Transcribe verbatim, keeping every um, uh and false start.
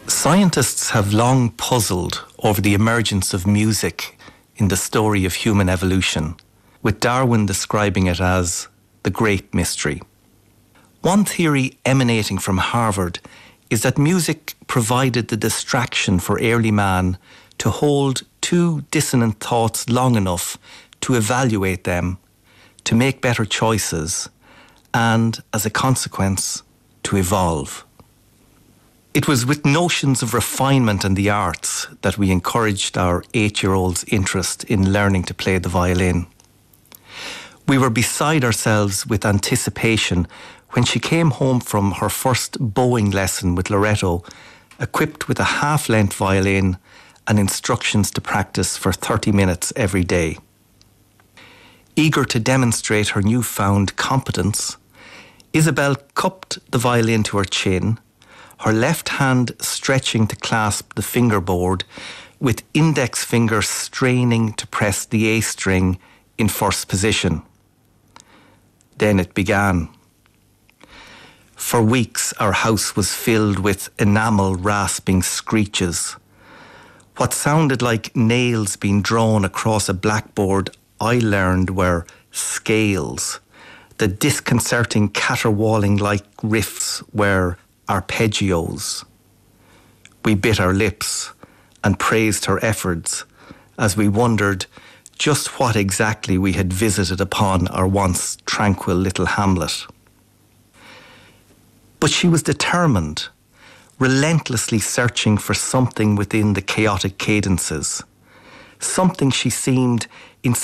Scientists have long puzzled over the emergence of music in the story of human evolution, with Darwin describing it as the great mystery. One theory emanating from Harvard is that music provided the distraction for early man to hold two dissonant thoughts long enough to evaluate them, to make better choices, and, as a consequence, to evolve. It was with notions of refinement and the arts that we encouraged our eight-year-old's interest in learning to play the violin. We were beside ourselves with anticipation when she came home from her first bowing lesson with Loretto, equipped with a half-length violin and instructions to practice for thirty minutes every day. Eager to demonstrate her newfound competence, Isabel cupped the violin to her chin, her left hand stretching to clasp the fingerboard, with index finger straining to press the A string in first position. Then it began. For weeks our house was filled with enamel rasping screeches. What sounded like nails being drawn across a blackboard I learned were scales. The disconcerting caterwauling-like riffs were arpeggios. We bit our lips and praised her efforts as we wondered just what exactly we had visited upon our once tranquil little hamlet. But she was determined, relentlessly searching for something within the chaotic cadences, something she seemed